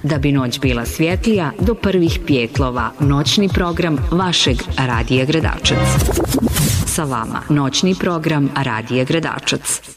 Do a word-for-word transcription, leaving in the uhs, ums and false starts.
Da bi noć bila svjetlija, do prvih pjetlova noćni program vašeg Radija Gradačac. Sa vama noćni program Radija Gradačac.